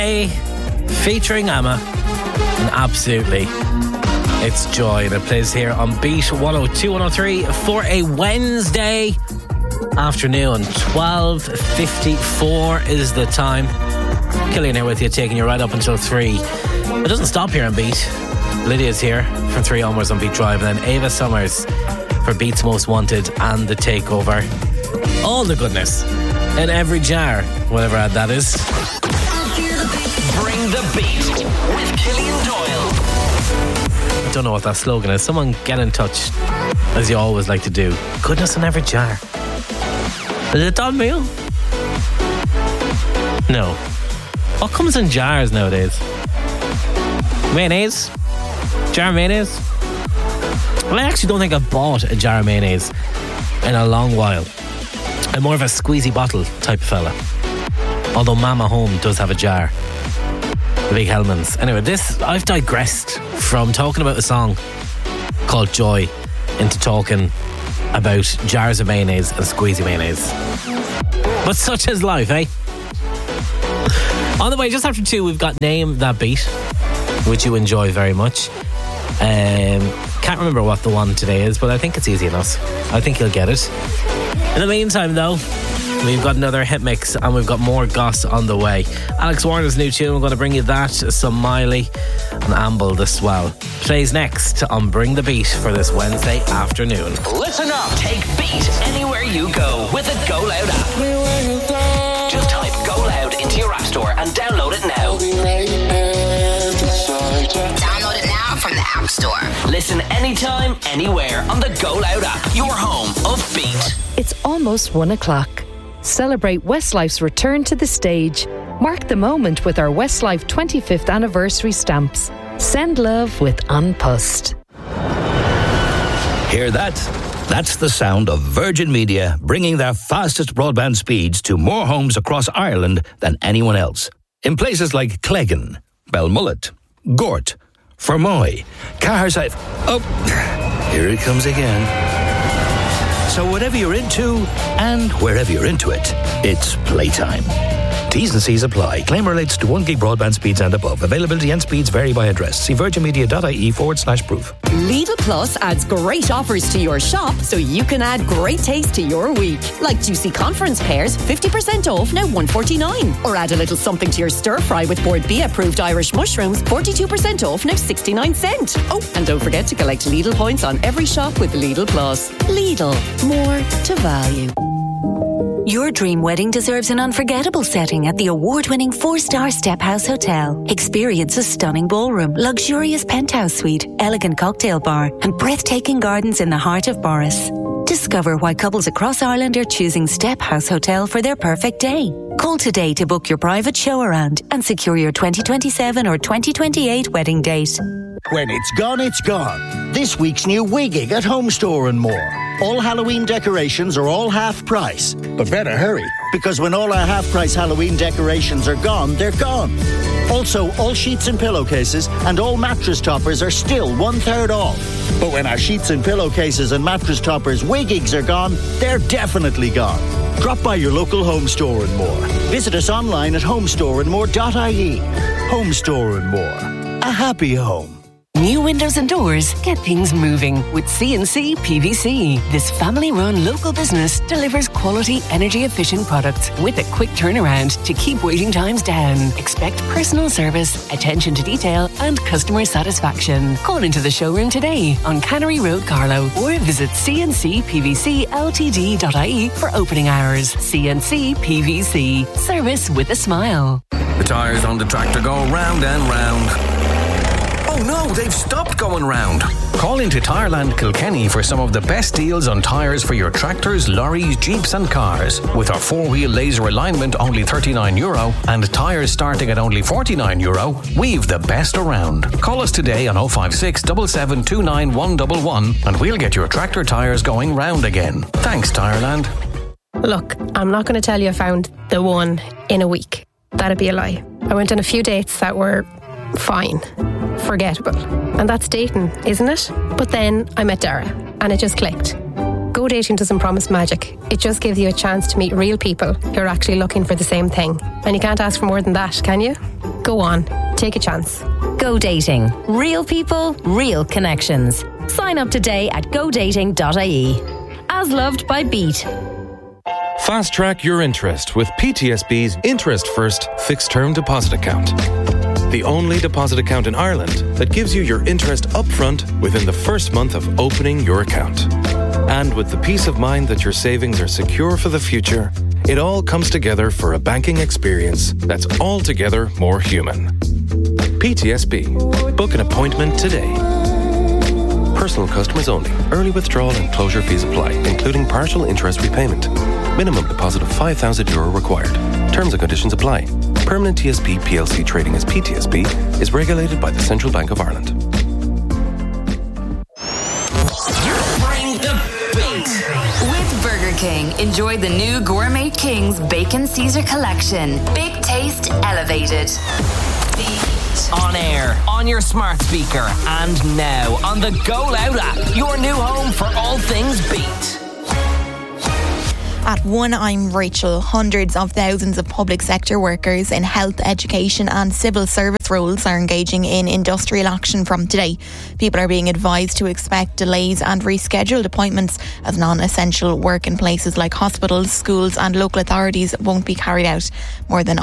Day featuring Emma, and absolutely it's Joy that plays here on Beat 102 103 for a Wednesday afternoon. 12:54 is the time. Killian here with you, taking you right up until 3. It doesn't stop here on Beat. Lydia's here from 3 onwards on Beat Drive, and then Ava Summers for Beat's Most Wanted and The Takeover. All the goodness in every jar, whatever ad that is. Bring the beat with Killian Doyle. I don't know what that slogan is. Someone get in touch, as you always like to do. Goodness in every jar. Is it Don Meal? No. What comes in jars nowadays? Mayonnaise? Jar of mayonnaise? Well, I actually don't think I've bought a jar of mayonnaise in a long while. I'm more of a squeezy bottle type of fella. Although Mama Home does have a jar. The big Hellmann's. Anyway, I've digressed from talking about a song called Joy into talking about jars of mayonnaise and squeezy mayonnaise. But such is life, eh? On the way, just after 2, we've got Name That Beat, which you enjoy very much. Can't remember what the one today is, but I think it's easy enough. I think you'll get it. In the meantime, though, we've got another hit mix and we've got more goss on the way. Alex Warner's new tune, we're going to bring you that. Some Miley and Amble the Swell. Plays next on Bring the Beat for this Wednesday afternoon. Listen up. Take Beat anywhere you go with the Go Loud app. Just type Go Loud into your app store and download it now. Download it now from the App Store. Listen anytime, anywhere on the Go Loud app. Your home of Beat. It's almost 1 o'clock. Celebrate Westlife's return to the stage. Mark the moment with our Westlife 25th anniversary stamps. Send love with An Post. Hear that? That's the sound of Virgin Media bringing their fastest broadband speeds to more homes across Ireland than anyone else. In places like Cleggan, Belmullet, Gort, Fermoy, Caherside. Oh, here it comes again. So whatever you're into, and wherever you're into it, it's playtime. T's and C's apply. Claim relates to 1 gig broadband speeds and above. Availability and speeds vary by address. See virginmedia.ie/proof. Lidl Plus adds great offers to your shop so you can add great taste to your week. Like juicy conference pears, 50% off, now $1.49. Or add a little something to your stir fry with Board B approved Irish mushrooms, 42% off, now 69 cents. Oh, and don't forget to collect Lidl points on every shop with Lidl Plus. Lidl, more to value. Your dream wedding deserves an unforgettable setting at the award-winning 4-star Step House Hotel. Experience a stunning ballroom, luxurious penthouse suite, elegant cocktail bar, and breathtaking gardens in the heart of Boris. Discover why couples across Ireland are choosing Step House Hotel for their perfect day. Call today to book your private show around and secure your 2027 or 2028 wedding date. When it's gone, it's gone. This week's new Wigig at Home Store and more. All Halloween decorations are all half price. But better hurry, because when all our half price Halloween decorations are gone, they're gone. Also, all sheets and pillowcases and all mattress toppers are still 1/3 off. But when our sheets and pillowcases and mattress toppers Wigigs are gone, they're definitely gone. Drop by your local Home Store and more. Visit us online at homestoreandmore.ie. Home Store and More. A happy home. New windows and doors get things moving with C&C PVC. This family-run local business delivers quality, energy-efficient products with a quick turnaround to keep waiting times down. Expect personal service, attention to detail and customer satisfaction. Call into the showroom today on Cannery Road, Carlow, or visit cncpvcltd.ie for opening hours. C&C PVC. Service with a smile. The tyres on the tractor go round and round. Oh no, they've stopped going round. Call into Tyreland Kilkenny for some of the best deals on tyres for your tractors, lorries, jeeps and cars. With our 4-wheel laser alignment only €39 and tyres starting at only €49, we've the best around. Call us today on 056 7729 111 and we'll get your tractor tyres going round again. Thanks, Tyreland. Look, I'm not going to tell you I found the one in a week. That'd be a lie. I went on a few dates that were fine, forgettable. And that's dating, isn't it? But then I met Dara and it just clicked. Go dating doesn't promise magic. It just gives you a chance to meet real people who are actually looking for the same thing. And you can't ask for more than that, can you? Go on, take a chance. Go Dating. Real people, real connections. Sign up today at godating.ie. As loved by Beat. Fast track your interest with PTSB's Interest First Fixed Term Deposit Account. The only deposit account in Ireland that gives you your interest upfront within the first month of opening your account. And with the peace of mind that your savings are secure for the future, it all comes together for a banking experience that's altogether more human. PTSB. Book an appointment today. Personal customers only. Early withdrawal and closure fees apply, including partial interest repayment. Minimum deposit of €5,000 required. Terms and conditions apply. Permanent TSB PLC trading as PTSB is regulated by the Central Bank of Ireland. Bring the beat. With Burger King, enjoy the new Gourmet King's Bacon Caesar Collection. Big taste elevated. On air, on your smart speaker, and now on the Go Loud app, your new home for all things beat. At One, I'm Rachel. Hundreds of thousands of public sector workers in health, education and civil service roles are engaging in industrial action from today. People are being advised to expect delays and rescheduled appointments as non-essential work in places like hospitals, schools and local authorities won't be carried out. More than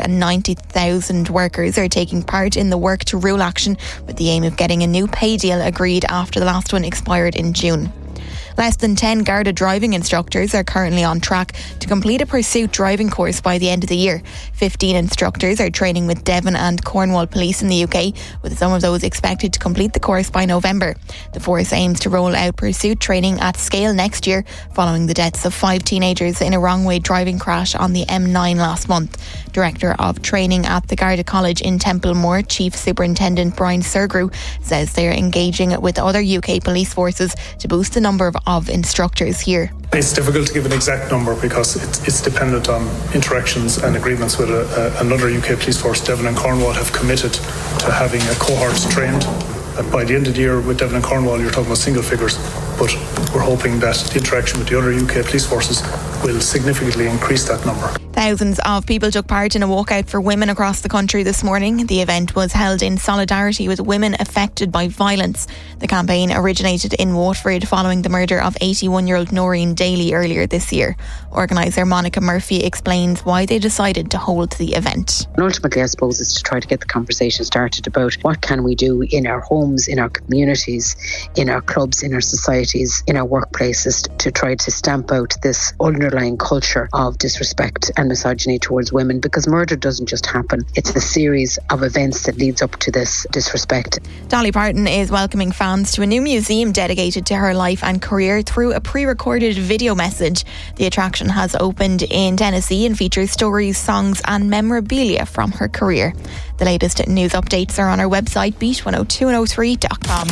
190,000 workers are taking part in the Work to Rule action with the aim of getting a new pay deal agreed after the last one expired in June. Less than 10 Garda driving instructors are currently on track to complete a pursuit driving course by the end of the year. 15 instructors are training with Devon and Cornwall Police in the UK, with some of those expected to complete the course by November. The force aims to roll out pursuit training at scale next year, following the deaths of 5 teenagers in a wrong-way driving crash on the M9 last month. Director of Training at the Garda College in Templemore, Chief Superintendent Brian Sergrew, says they are engaging with other UK police forces to boost the number of instructors here. It's difficult to give an exact number because it's dependent on interactions and agreements with another UK police force. Devon and Cornwall have committed to having a cohort trained. And by the end of the year with Devon and Cornwall, you're talking about single figures. But we're hoping that the interaction with the other UK police forces will significantly increase that number. Thousands of people took part in a walkout for women across the country this morning. The event was held in solidarity with women affected by violence. The campaign originated in Waterford following the murder of 81-year-old Noreen Daly earlier this year. Organiser Monica Murphy explains why they decided to hold the event. And ultimately, I suppose, is to try to get the conversation started about what can we do in our homes, in our communities, in our clubs, in our societies, in our workplaces to try to stamp out this underlying culture of disrespect and misogyny towards women, because murder doesn't just happen. It's the series of events that leads up to this disrespect. Dolly Parton is welcoming fans to a new museum dedicated to her life and career through a pre-recorded video message. The attraction has opened in Tennessee and features stories, songs and memorabilia from her career. The latest news updates are on our website, beat102103.com.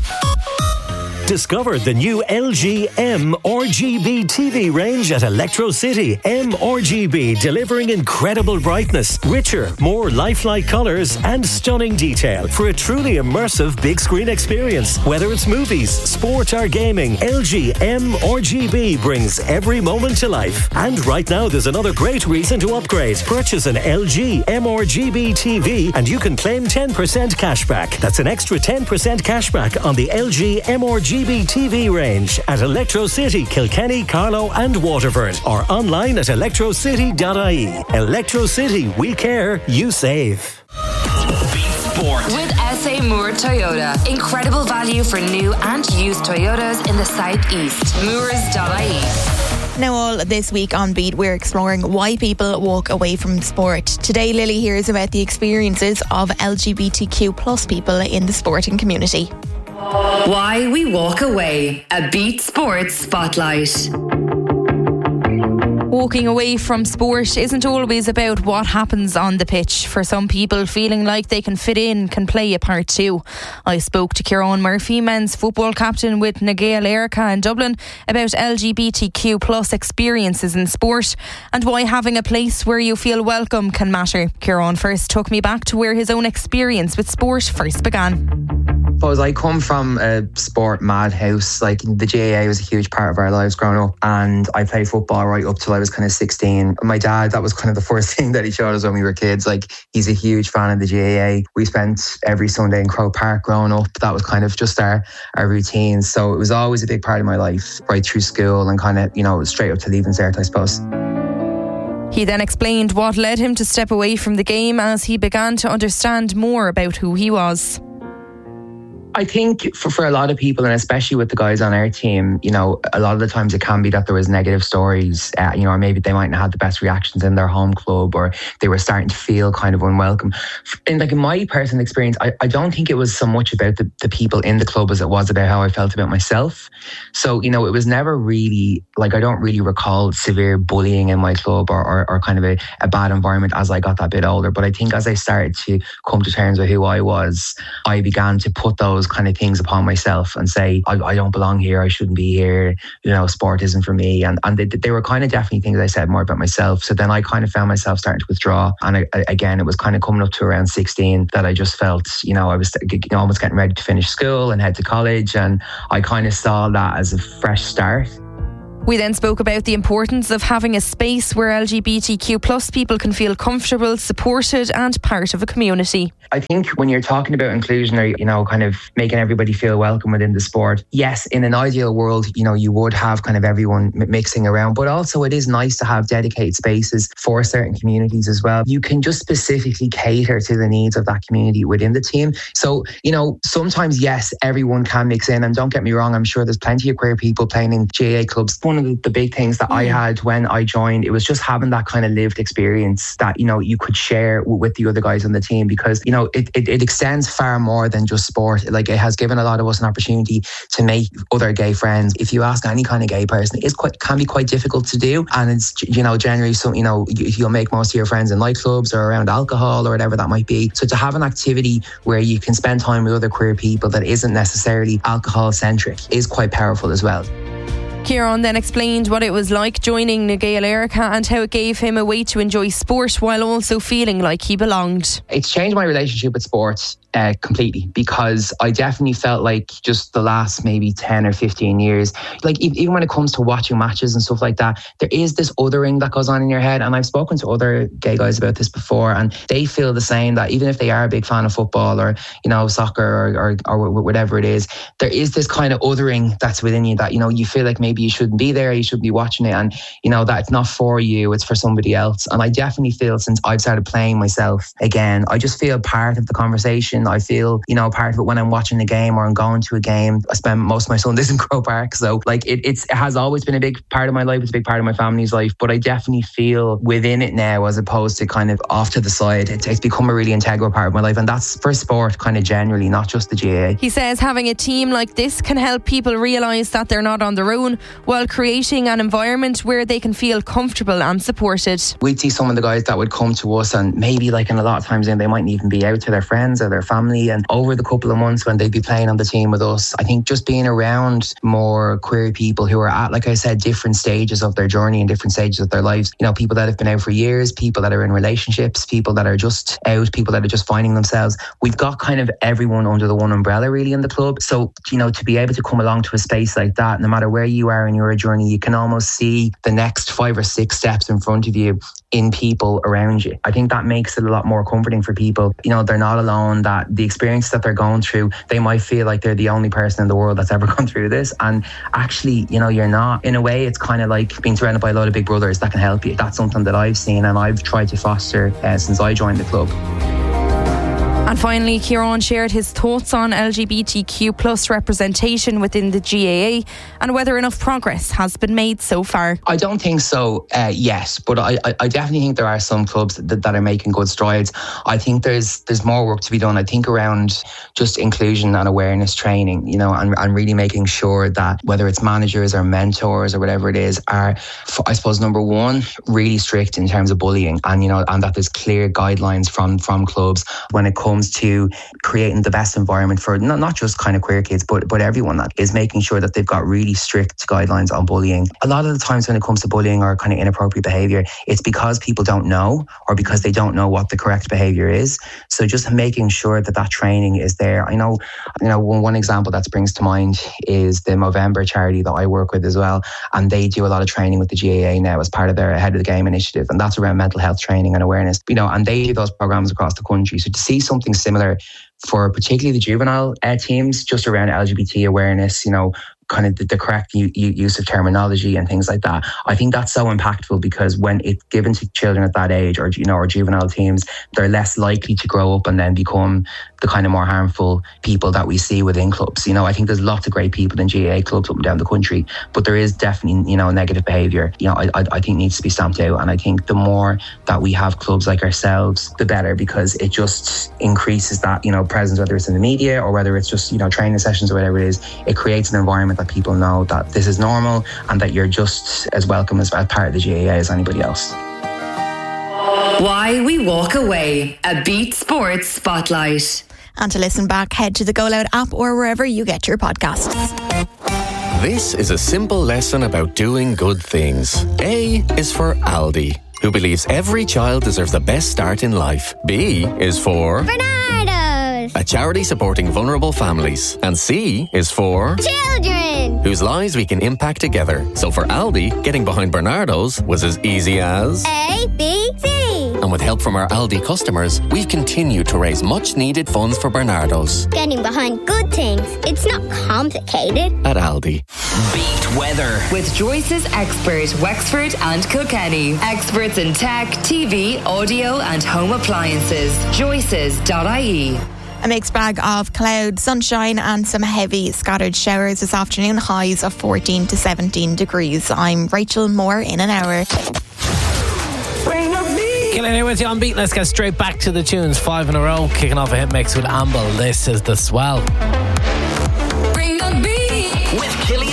Discover the new LG M-RGB TV range at Electro City. M-RGB, delivering incredible brightness, richer, more lifelike colours and stunning detail for a truly immersive big screen experience. Whether it's movies, sport or gaming, LG M-RGB brings every moment to life. And right now there's another great reason to upgrade. Purchase an LG M-RGB TV and you can claim 10% cashback. That's an extra 10% cashback on the LG M-RGB TV range at Electro City, Kilkenny, Carlow and Waterford, or online at electrocity.ie. Electro City, we care, you save. Sport. With SA Moore Toyota. Incredible value for new and used Toyotas in the southeast. Moors.ie. Now all this week on Beat, we're exploring why people walk away from sport. Today, Lily hears about the experiences of LGBTQ plus people in the sporting community. Why we walk away. A Beat Sports Spotlight. Walking away from sport isn't always about what happens on the pitch. For some people, feeling like they can fit in can play a part too. I spoke to Ciarán Murphy, men's football captain with Na Gael Éireachta in Dublin, about LGBTQ plus experiences in sport and why having a place where you feel welcome can matter. Ciarán first took me back to where his own experience with sport first began. suppose I come from a sport madhouse. Like, the GAA was a huge part of our lives growing up, and I played football right up till I was kind of 16. My dad, that was kind of the first thing that he showed us when we were kids. Like, he's a huge fan of the GAA. We spent every Sunday in Croke Park growing up. That was kind of just our routine. So it was always a big part of my life, right through school and kind of, you know, straight up to leaving cert, I suppose. He then explained what led him to step away from the game as he began to understand more about who he was. I think for a lot of people, and especially with the guys on our team, you know, a lot of the times it can be that there was negative stories, you know, or maybe they mightn't have had the best reactions in their home club, or they were starting to feel kind of unwelcome. And like in my personal experience, I don't think it was so much about the people in the club as it was about how I felt about myself. So, you know, it was never really, like, I don't really recall severe bullying in my club or kind of a bad environment as I got that bit older. But I think as I started to come to terms with who I was, I began to put those kind of things upon myself and say, I don't belong here, I shouldn't be here, you know, sport isn't for me. And they were kind of definitely things I said more about myself. So then I kind of found myself starting to withdraw. And again, it was kind of coming up to around 16 that I just felt, you know, I was almost getting ready to finish school and head to college. And I kind of saw that as a fresh start. We then spoke about the importance of having a space where LGBTQ plus people can feel comfortable, supported and part of a community. I think when you're talking about inclusion, or, you know, kind of making everybody feel welcome within the sport, yes, in an ideal world, you know, you would have kind of everyone mixing around, but also it is nice to have dedicated spaces for certain communities as well. You can just specifically cater to the needs of that community within the team. So, you know, sometimes, yes, everyone can mix in, and don't get me wrong, I'm sure there's plenty of queer people playing in GAA clubs. One of the big things that I had when I joined, it was just having that kind of lived experience that, you know, you could share with the other guys on the team, because, you know, it extends far more than just sport. Like, it has given a lot of us an opportunity to make other gay friends. If you ask any kind of gay person, it can be quite difficult to do, and it's, you know, generally, so, you know, you'll make most of your friends in nightclubs or around alcohol or whatever that might be. So to have an activity where you can spend time with other queer people that isn't necessarily alcohol centric is quite powerful as well. Kieran then explained what it was like joining Na Gaeilge and how it gave him a way to enjoy sport while also feeling like he belonged. It's changed my relationship with sport completely, because I definitely felt like just the last maybe 10 or 15 years, like even when it comes to watching matches and stuff like that, there is this othering that goes on in your head. And I've spoken to other gay guys about this before, and they feel the same, that even if they are a big fan of football or, you know, soccer or whatever it is, there is this kind of othering that's within you that, you know, you feel like maybe you shouldn't be there, you shouldn't be watching it, and, you know, that it's not for you, it's for somebody else. And I definitely feel, since I've started playing myself again, I just feel part of the conversation. I feel, you know, part of it when I'm watching a game or I'm going to a game. I spend most of my Sundays in Croke Park, so like it has always been a big part of my life. It's a big part of my family's life, but I definitely feel within it now, as opposed to kind of off to the side. It's become a really integral part of my life, and that's for sport kind of generally, not just the GAA. He says having a team like this can help people realise that they're not on their own, while creating an environment where they can feel comfortable and supported. We'd see some of the guys that would come to us, and maybe like in a lot of times they mightn't even be out to their friends or their family, and over the couple of months when they'd be playing on the team with us, I think just being around more queer people who are at, like I said, different stages of their journey and different stages of their lives, you know, people that have been out for years, people that are in relationships, people that are just out, people that are just finding themselves. We've got kind of everyone under the one umbrella really in the club. So, you know, to be able to come along to a space like that, no matter where you are in your journey, you can almost see the next 5 or 6 steps in front of you in people around you. I think that makes it a lot more comforting for people. You know, they're not alone, that the experience that they're going through, they might feel like they're the only person in the world that's ever gone through this, and actually, you know, you're not. In a way, it's kind of like being surrounded by a lot of big brothers that can help you. That's something that I've seen and I've tried to foster since I joined the club. And finally, Kieran shared his thoughts on LGBTQ plus representation within the GAA and whether enough progress has been made so far. I don't think so yet, but I definitely think there are some clubs that are making good strides. I think there's more work to be done. I think around just inclusion and awareness training, you know, and really making sure that whether it's managers or mentors or whatever it is are, I suppose, number one, really strict in terms of bullying, and, you know, and that there's clear guidelines from clubs when it comes comes to creating the best environment for not just kind of queer kids, but everyone, that is making sure that they've got really strict guidelines on bullying. A lot of the times when it comes to bullying or kind of inappropriate behaviour, it's because people don't know, or because they don't know what the correct behaviour is. So just making sure that training is there. I know one example that springs to mind is the Movember charity that I work with as well, and they do a lot of training with the GAA now as part of their Ahead of the Game initiative, and that's around mental health training and awareness, and they do those programs across the country. So to see something similar for particularly the juvenile teams, just around LGBT awareness, kind of the correct use of terminology and things like that, I think that's so impactful, because when it's given to children at that age, or or juvenile teams, they're less likely to grow up and then become the kind of more harmful people that we see within clubs. I think there's lots of great people in GAA clubs up and down the country, but there is definitely negative behaviour I think needs to be stamped out. And I think the more that we have clubs like ourselves, the better, because it just increases that presence, whether it's in the media or whether it's just training sessions or whatever it is. It creates an environment that people know that this is normal and that you're just as welcome as part of the GAA as anybody else. Why we walk away, a Beat Sports Spotlight. And to listen back, head to the Go Loud app or wherever you get your podcasts. This is a simple lesson about doing good things. A is for Aldi, who believes every child deserves the best start in life. B is for Bernardo's, a charity supporting vulnerable families. And C is for children, whose lives we can impact together. So for Aldi, getting behind Bernardo's was as easy as A, B, C. And with help from our Aldi customers, we've continued to raise much needed funds for Bernardo's. Getting behind good things, it's not complicated. At Aldi. Beat weather with Joyce's expert, Wexford and Kilkenny. Experts in tech, TV, audio and home appliances. Joyce's.ie. A mixed bag of cloud, sunshine and some heavy scattered showers this afternoon. Highs of 14 to 17 degrees. I'm Rachel Moore in an hour. Killing here with you on Beat. Let's get straight back to the tunes. 5 in a row, kicking off a hit mix with Amble. This is The Swell. Bring the beat with Killy